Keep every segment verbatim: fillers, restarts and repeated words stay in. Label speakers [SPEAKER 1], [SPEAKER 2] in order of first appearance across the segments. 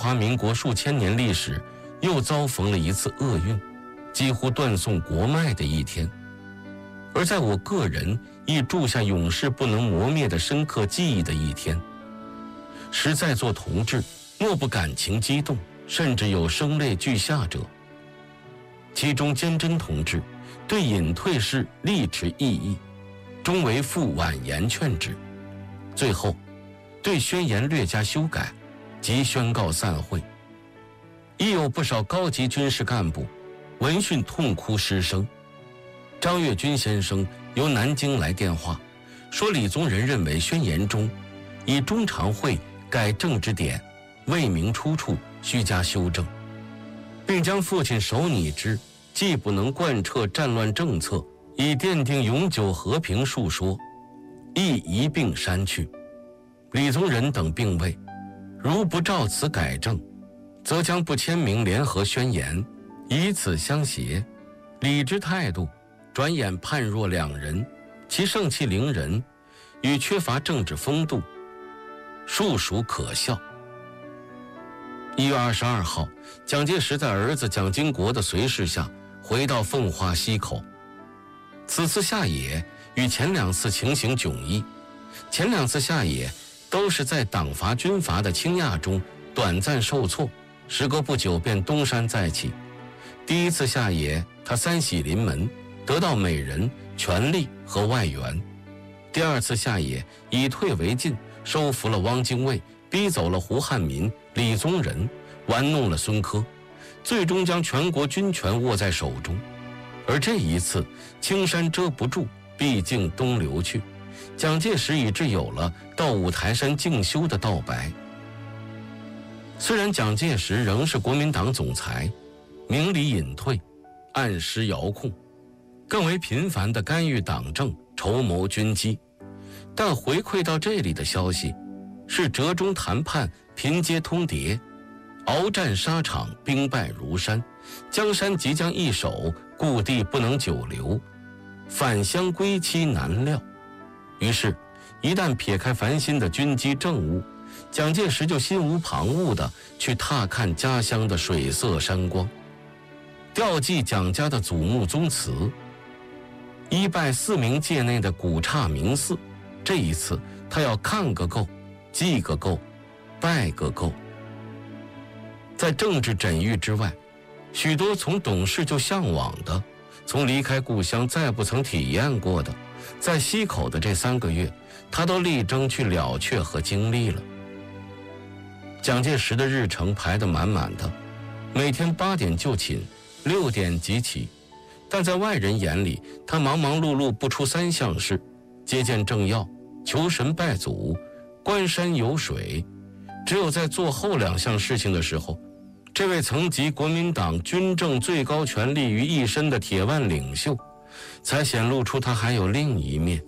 [SPEAKER 1] 华民国数千年历史又遭逢了一次厄运，几乎断送国脉的一天。而在我个人亦铸下永世不能磨灭的深刻记忆的一天。实在做同志，莫不感情激动，甚至有声泪俱下者。其中坚贞同志对隐退事力持异议，终为父婉言劝止，最后对宣言略加修改，即宣告散会。亦有不少高级军事干部闻讯痛哭失声。张跃军先生由南京来电话，说李宗仁认为宣言中以中常会改正之点未明出处，需加修正，并将父亲手拟之既不能贯彻战乱政策，以奠定永久和平述说，亦一并删去。李宗仁等并谓，如不照此改正，则将不签名联合宣言，以此相胁。李之态度转眼判若两人，其盛气凌人与缺乏政治风度，庶属可笑。一月二十二号，蒋介石在儿子蒋经国的随侍下回到奉化溪口。此次下野与前两次情形迥异，前两次下野都是在党阀军阀的倾轧中短暂受挫，时隔不久便东山再起。第一次下野，他三喜临门，得到美人、权力和外援。第二次下野，以退为进，收服了汪精卫，逼走了胡汉民、李宗仁，玩弄了孙科，最终将全国军权握在手中。而这一次，青山遮不住，毕竟东流去，蒋介石已至有了到五台山静修的道白。虽然蒋介石仍是国民党总裁，明里隐退，暗施遥控，更为频繁地干预党政，筹谋军机，但回馈到这里的消息是折中谈判频接通牒，鏖战沙场，兵败如山，江山即将易手，故地不能久留，返乡归期难料。于是一旦撇开烦心的军机政务，蒋介石就心无旁骛地去踏看家乡的水色山光，调祭蒋家的祖墓宗祠，一拜四明界内的古刹名寺。这一次他要看个够，祭个够，拜个够。在政治枕域之外，许多从懂事就向往的，从离开故乡再不曾体验过的，在溪口的这三个月，他都力争去了却和经历了。蒋介石的日程排得满满的，每天八点就寝，六点即起，但在外人眼里，他忙忙碌碌不出三项事：接见政要、求神拜祖、观山游水。只有在做后两项事情的时候，这位曾集国民党军政最高权力于一身的铁腕领袖，才显露出他还有另一面。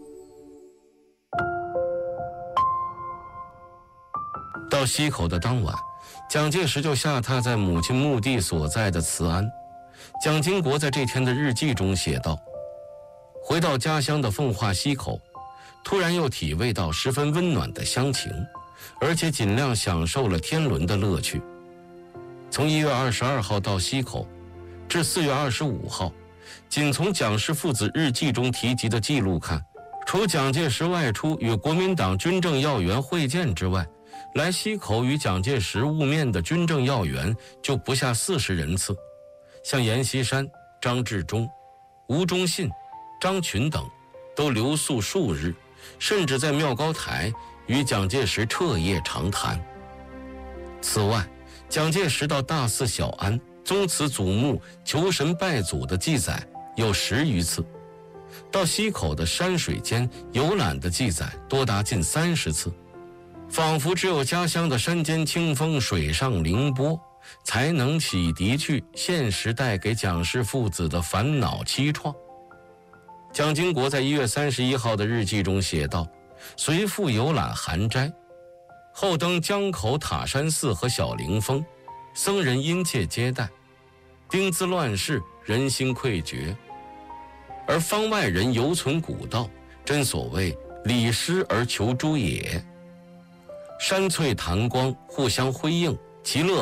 [SPEAKER 1] 到溪口的当晚，蒋介石就下榻在母亲墓地所在的慈安。蒋经国在这天的日记中写道，回到家乡的奉化溪口，突然又体味到十分温暖的乡情，而且尽量享受了天伦的乐趣。从一月二十二号到溪口，至四月二十五号，仅从蒋氏父子日记中提及的记录看，除蒋介石外出与国民党军政要员会见之外，来溪口与蒋介石晤面的军政要员就不下四十人次，像阎锡山、张治中、吴忠信、张群等都留宿数日，甚至在庙高台与蒋介石彻夜长谈。此外，蒋介石到大寺小安、宗祠祖墓求神拜祖的记载有十余次，到溪口的山水间游览的记载多达近三十次，仿佛只有家乡的山间清风、水上凌波，才能洗涤去现实带给蒋氏父子的烦恼凄怆。蒋经国在一月三十一号的日记中写道，随父游览寒斋，后登江口塔山寺和小灵峰，僧人殷切接待，丁兹乱世，人心溃决，而方外人犹存古道，真所谓礼失而求诸也。山翠潭光互相辉映，其乐